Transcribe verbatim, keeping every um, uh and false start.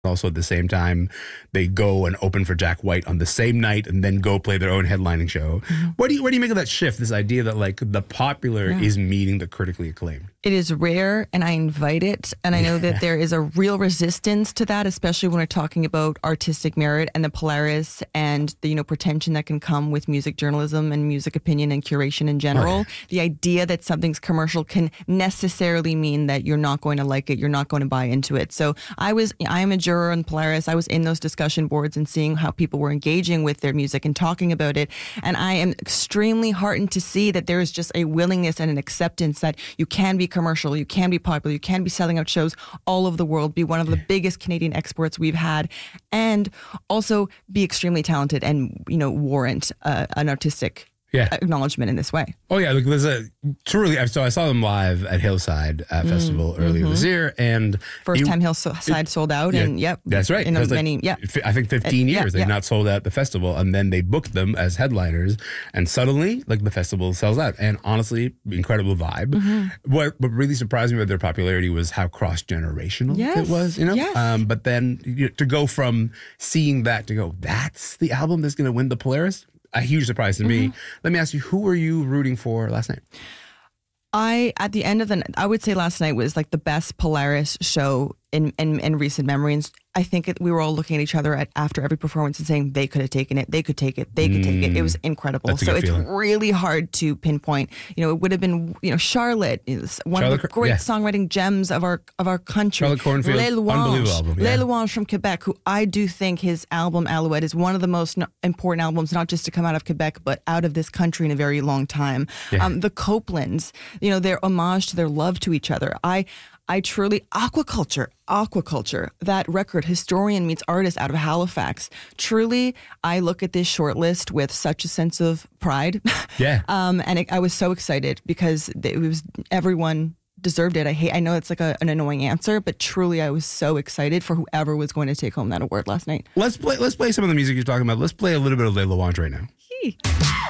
Also, at the same time, they go and open for Jack White on the same night and then go play their own headlining show. Mm-hmm. What do you what do you make of that shift, this idea that like the popular yeah. is meeting the critically acclaimed? It is rare, and I invite it. And I know that there is a real resistance to that, especially when we're talking about artistic merit and the Polaris and the, you know, pretension that can come with music journalism and music opinion and curation in general. Oh, yeah. The idea that something's commercial can necessarily mean that you're not going to like it, you're not going to buy into it. So I was, I am a juror on Polaris. I was in those discussion boards and seeing how people were engaging with their music and talking about it. And I am extremely heartened to see that there is just a willingness and an acceptance that you can be commercial, you can be popular, you can be selling out shows all over the world, be one of the biggest Canadian exports we've had, and also be extremely talented and, you know, warrant uh, an artistic yeah. acknowledgement in this way. Oh yeah, look, there's a truly. So I saw them live at Hillside uh, Festival mm, earlier mm-hmm. this year, and first it, time Hillside it, sold out, yeah, and yep, that's right. In a, like, many, yeah, I think fifteen uh, years yeah, they've yeah. not sold out the festival, and then they booked them as headliners, and suddenly, like the festival sells out, and honestly, incredible vibe. Mm-hmm. What what really surprised me about their popularity was how cross generational yes. it was. You know, yes. um, but then you know, to go from seeing that to go, that's the album that's going to win the Polaris. A huge surprise to me. Mm-hmm. Let me ask you, who were you rooting for last night? I, at the end of the, I would say last night was like the best Polaris show in, in, in recent memory. And I think it, we were all looking at each other at, after every performance and saying they could have taken it, they could take it, they could mm, take it. It was incredible. So it's feeling. really hard to pinpoint. You know, it would have been, you know, Charlotte, is one Charlotte, of the great yeah. songwriting gems of our of our country. Charlotte Cornfield, Les Louanges, unbelievable album. Yeah. Les Louanges from Quebec, who I do think his album Alouette is one of the most important albums, not just to come out of Quebec, but out of this country in a very long time. Yeah. Um, the Copelands, you know, their homage to their love to each other. I I truly, Aquaculture, Aquaculture, that record, Historian Meets Artist out of Halifax. Truly, I look at this short list with such a sense of pride. Yeah. um, and it, I was so excited because it was, everyone deserved it. I hate, I know it's like a, an annoying answer, but truly I was so excited for whoever was going to take home that award last night. Let's play, let's play some of the music you're talking about. Let's play a little bit of Les Louanges right now.